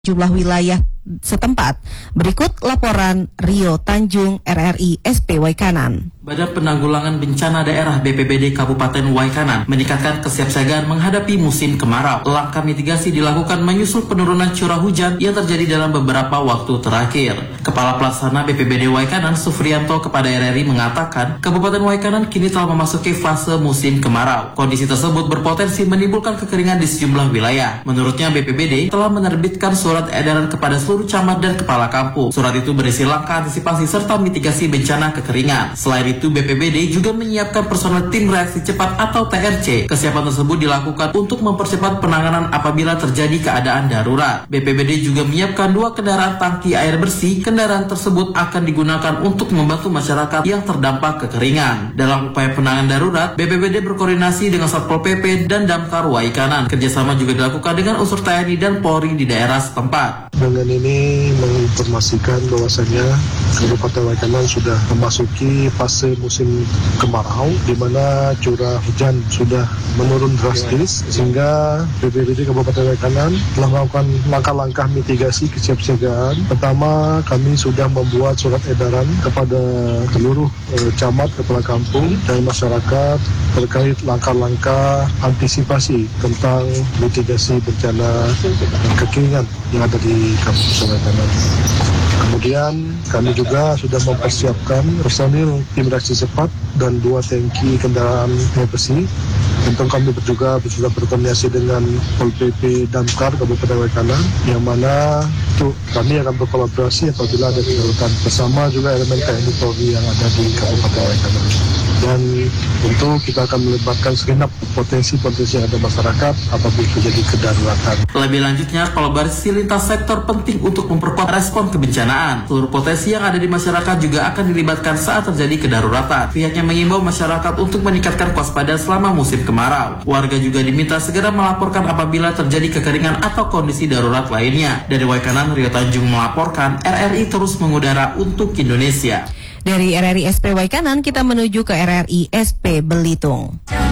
jumlah wilayah setempat. Berikut laporan Rio Tanjung RRI SP Waikanan. Badan Penanggulangan Bencana Daerah BPBD Kabupaten Waikanan meningkatkan kesiapsiagaan menghadapi musim kemarau. Langkah mitigasi dilakukan menyusul penurunan curah hujan yang terjadi dalam beberapa waktu terakhir. Kepala Pelaksana BPBD Waikanan Sufrianto kepada RRI mengatakan, Kabupaten Waikanan kini telah memasuki fase musim kemarau. Kondisi tersebut berpotensi menimbulkan kekeringan di sejumlah wilayah. Menurutnya BPBD telah menerbitkan surat edaran kepada seluruh camat dan kepala kampung. Surat itu berisi langkah antisipasi serta mitigasi bencana kekeringan. Selain itu, BPBD juga menyiapkan personel tim reaksi cepat atau TRC. Kesiapan tersebut dilakukan untuk mempercepat penanganan apabila terjadi keadaan darurat. BPBD juga menyiapkan 2 kendaraan tangki air bersih. Kendaraan tersebut akan digunakan untuk membantu masyarakat yang terdampak kekeringan. Dalam upaya penanganan darurat, BPBD berkoordinasi dengan Satpol PP dan Damkar Waikanan. Kerjasama juga dilakukan dengan unsur TNI dan Polri di daerah setempat. Dengan ini menginformasikan bahwasannya Kabupaten Waikanan sudah memasuki fase musim kemarau, di mana curah hujan sudah menurun drastis, sehingga BPBD Kabupaten Waikanan telah melakukan langkah-langkah mitigasi kesiapsiagaan. Pertama, kami sudah membuat surat edaran kepada seluruh camat, kepala kampung, dan masyarakat terkait langkah-langkah antisipasi tentang mitigasi bencana kekeringan yang ada di Kabupaten Waikanan. Kemudian kami juga sudah mempersiapkan personil tim reaksi cepat dan 2 tangki kendaraan air bersih. Tentu kami juga sudah berkoordinasi dengan Pol PP Damkar Kabupaten Waikanan, yang mana itu kami akan berkolaborasi apabila ada kedaulatan bersama juga elemen TNI Polri yang ada di Kabupaten Waikanan. Dan tentu kita akan melibatkan segenap potensi-potensi yang ada masyarakat apabila terjadi kedaruratan. Lebih lanjutnya, kolaborasi lintas sektor penting untuk memperkuat respon kebencanaan. Seluruh potensi yang ada di masyarakat juga akan dilibatkan saat terjadi kedaruratan. Pihaknya mengimbau masyarakat untuk meningkatkan kewaspadaan selama musim kemarau. Warga juga diminta segera melaporkan apabila terjadi kekeringan atau kondisi darurat lainnya. Dari Waikanan, Rio Tanjung melaporkan, RRI terus mengudara untuk Indonesia. Dari RRI SP Waikanan kita menuju ke RRI SP Belitung.